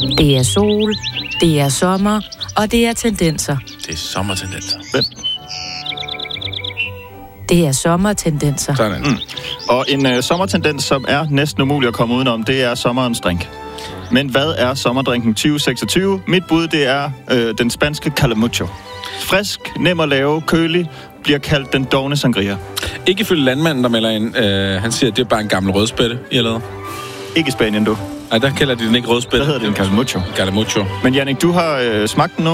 Det er sol, det er sommer, og det er tendenser. Det er sommertendenser. Det er sommertendenser. Sådan. Og en sommertendens, som er næsten umulig at komme udenom, det er sommerens drink. Men hvad er sommerdrinken 2026? Mit bud, det er den spanske Calamucho. Frisk, nem at lave, kølig, bliver kaldt den dovne sangria. Ikke ifølge landmanden, der melder ind. Han siger, at det er bare en gammel rødspætte, I har lavet. Ikke i Spanien, du. Nej, der kalder de den ikke rødspætte. Der hedder det en Calamucho. Calamucho. Men Jannik, du har smagt den nu.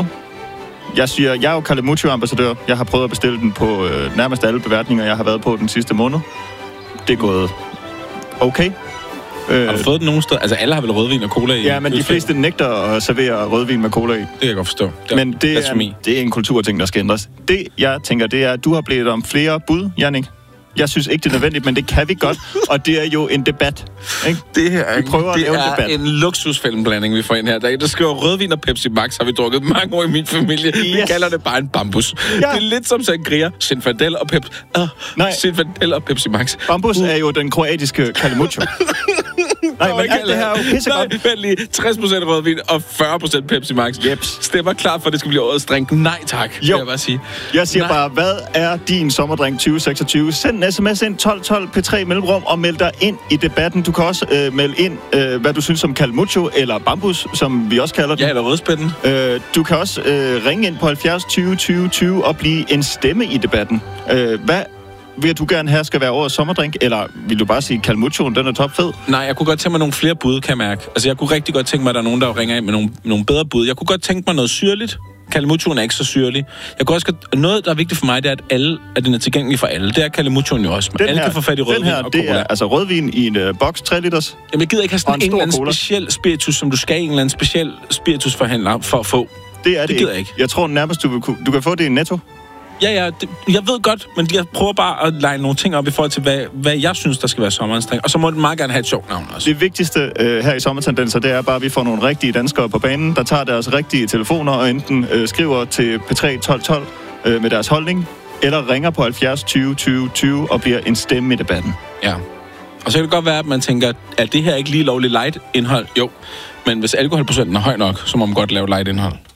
Jeg er jo Calamucho-ambassadør. Jeg har prøvet at bestille den på nærmest alle beværtninger, jeg har været på den sidste måned. Det er gået okay. Har du fået den nogen steder? Altså, alle har vel rødvin og cola i? Ja, men de fleste nægter at servere rødvin med cola i. Det kan jeg godt forstå. Men det er en kulturting, der skal ændres. Det, jeg tænker, det er, at du har blevet om flere bud, Jannik. Jeg synes ikke, det er nødvendigt, men det kan vi godt. Og det er jo en debat. Ikke? Det her vi prøver at lave en debat. En luksusfældenblanding, vi får ind her. Der skriver rødvin og Pepsi Max, har vi drukket mange år i min familie. Yes. Vi kalder det bare en bambus. Ja. Det er lidt som sangria, Zinfandel og Pepsi. Zinfandel og Pepsi Max. Bambus er jo den kroatiske Calamucho. Nej, men alt det her er jo pissegodt. Nej, vent lige. 60% rødvin og 40% Pepsi Max. Jeps. Stemmer klar for, at det skal blive årets drink. Nej tak, jo. Jeg bare sige. Jeg siger bare, hvad er din sommerdrink 2026? Send en sms ind 1212 P3 mellemrum og meld dig ind i debatten. Du kan også melde ind, hvad du synes om Calamucho eller Bambus, som vi også kalder den. Ja, eller rødspætten. Du kan også ringe ind på 70 20 20 20 og blive en stemme i debatten. Hvad vil du gerne have skal være årets sommerdrink, eller vil du bare sige, Calamuchoen, den er topfed? Nej, jeg kunne godt tænke mig nogle flere bud, kan jeg mærke. Altså, jeg kunne rigtig godt tænke mig, at der er nogen, der ringer ind med nogle bedre bud. Jeg kunne godt tænke mig noget syrligt. Calamuchoen er ikke så syrlig. Jeg kunne også noget, der er vigtigt for mig, det er, at den er tilgængelig for alle. Det er Calamuchoen jo også. Alle kan få fat i rødvin og cola. Det er altså rødvin i en boks, 3 liters. Jamen, jeg gider ikke have sådan en eller anden speciel spiritus, som du skal i en eller anden speciel spiritusforhandler for at få. Det gider jeg ikke. Jeg tror nærmest, du kan få det i Netto. Ja, jeg ved godt, men jeg prøver bare at lege nogle ting op i forhold til, hvad jeg synes, der skal være sommerens drink. Og så må den meget gerne have et sjovt navn også. Det vigtigste her i Sommertendenser, det er bare, at vi får nogle rigtige danskere på banen, der tager deres rigtige telefoner og enten skriver til P3 1212 med deres holdning, eller ringer på 70 20 20 20 og bliver en stemme i debatten. Ja. Og så kan det godt være, at man tænker, at det her ikke lige lovligt light indhold? Jo. Men hvis alkoholprocenten er høj nok, så må man godt lave light indhold.